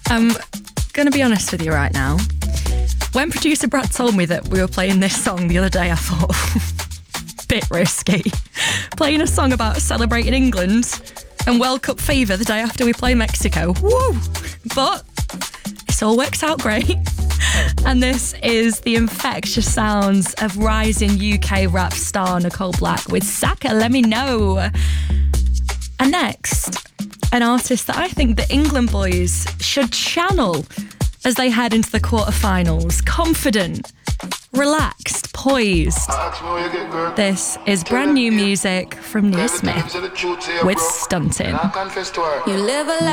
I'm going to be honest with you right now. When producer Brad told me that we were playing this song the other day, I thought, bit risky. Playing a song about celebrating England and World Cup fever the day after we play Mexico. Woo! But this all works out great. And this is the infectious sounds of rising UK rap star Nicole Black with Saka, Let Me Know. And next, an artist that I think the England boys should channel as they head into the quarterfinals. Confident, relaxed, poised. This is brand new music from Nia Smith with Stuntin'. You live a